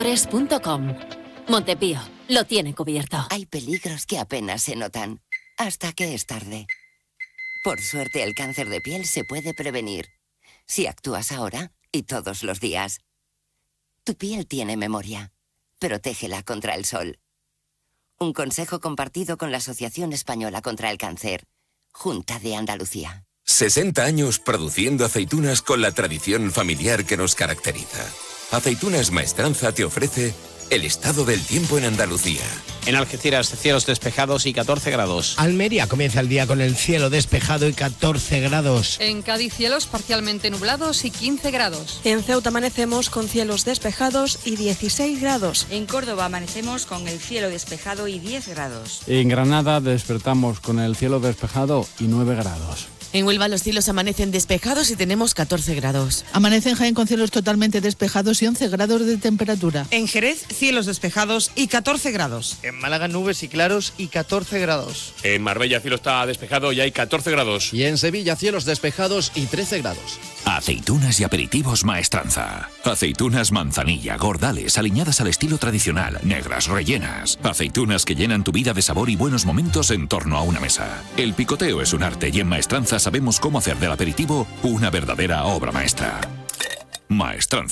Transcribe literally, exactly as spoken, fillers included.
Press punto com. Montepío, lo tiene cubierto. Hay peligros que apenas se notan, hasta que es tarde. Por suerte, el cáncer de piel se puede prevenir, si actúas ahora y todos los días. Tu piel tiene memoria. Protégela contra el sol. Un consejo compartido con la Asociación Española contra el Cáncer. Junta de Andalucía. sesenta años produciendo aceitunas con la tradición familiar que nos caracteriza. Aceitunas Maestranza te ofrece el estado del tiempo en Andalucía. En Algeciras, cielos despejados y catorce grados. Almería comienza el día con el cielo despejado y catorce grados. En Cádiz, cielos parcialmente nublados y quince grados. En Ceuta amanecemos con cielos despejados y dieciséis grados. En Córdoba amanecemos con el cielo despejado y diez grados. En Granada despertamos con el cielo despejado y nueve grados. En Huelva los cielos amanecen despejados y tenemos catorce grados. Amanece en Jaén con cielos totalmente despejados y once grados de temperatura. En Jerez, cielos despejados y catorce grados. En Málaga, nubes y claros y catorce grados. En Marbella, cielo está despejado y hay catorce grados. Y en Sevilla, cielos despejados y trece grados. Aceitunas y aperitivos Maestranza. Aceitunas manzanilla, gordales, aliñadas al estilo tradicional, negras, rellenas. Aceitunas que llenan tu vida de sabor y buenos momentos en torno a una mesa. El picoteo es un arte y en Maestranza sabemos cómo hacer del aperitivo una verdadera obra maestra. Maestranza.